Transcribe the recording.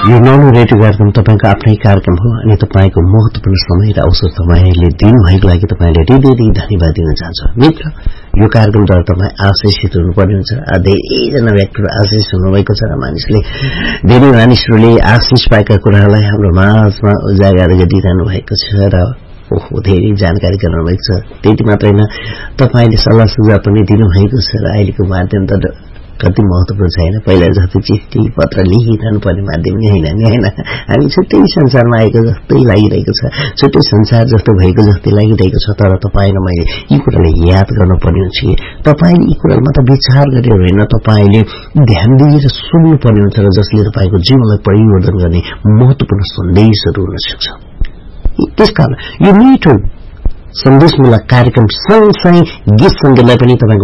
यो नौलो रेडियो कार्यक्रम तपाईको आफ्नै कार्यक्रम हो अनि तपाईको महत्वपूर्ण समय र अवसर तपाईले दिनुभएको लागि तपाईले हृदयदेखि धन्यवाद दिन चाहन्छु मित्र। यो कार्यक्रमद्वारा तपाईँ आशिषित हुनुपर्ने हुन्छ। धेरैजना व्यक्तिहरू आशिष हुनुभएको छ र धेरै मानिसहरूले आशिष पाएका कुराहरूलाई हाम्रो माझमा उजागर गरिरहनु भएको छ र धेरै जानकारी गराउनु भएको छ। त्यति मात्र होइन तपाईले सल्लाह सुझाव पनि दिनुभएको छ र अहिलेको माध्यम त कति महत्वपूर्ण छैन, पहिला जस्तो चिठी पत्र लेखिरहनु पर्ने माध्यम नै होइन नि होइन। हामी छुट्टै संसारमा आएको जस्तै लागिरहेको छ, छुट्टै संसार जस्तो भएको जस्तै लागिरहेको छ। तर तपाईँ र मैले यी कुरालाई याद गर्नुपर्ने हुन्छ कि तपाईँले यी कुरामा त विचार गरेर होइन, तपाईँले ध्यान दिएर सुन्नुपर्ने हुन्छ र जसले तपाईँको जीवनलाई परिवर्तन गर्ने महत्वपूर्ण सन्देशहरू हुन सक्छ। त्यसकारण यो मिठो सन्देशमूलक कार्यक्रम सँगसँगै गीत सङ्गीतलाई पनि तपाईँको